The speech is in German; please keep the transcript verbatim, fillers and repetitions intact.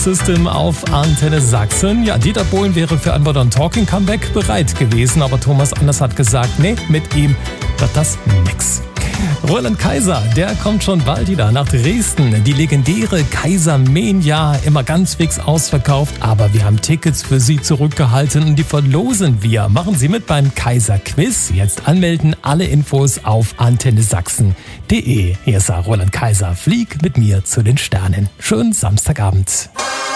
System auf Antenne Sachsen. Ja, Dieter Bohlen wäre für ein Modern Talking Comeback bereit gewesen, aber Thomas Anders hat gesagt, nee, mit ihm wird das nix. Roland Kaiser, der kommt schon bald wieder nach Dresden. Die legendäre Kaiser-Mania, immer ganz fix ausverkauft, aber wir haben Tickets für Sie zurückgehalten und die verlosen wir. Machen Sie mit beim Kaiser-Quiz. Jetzt anmelden, alle Infos auf antenne sachsen punkt de. Hier ist Roland Kaiser, flieg mit mir zu den Sternen. Schönen Samstagabend.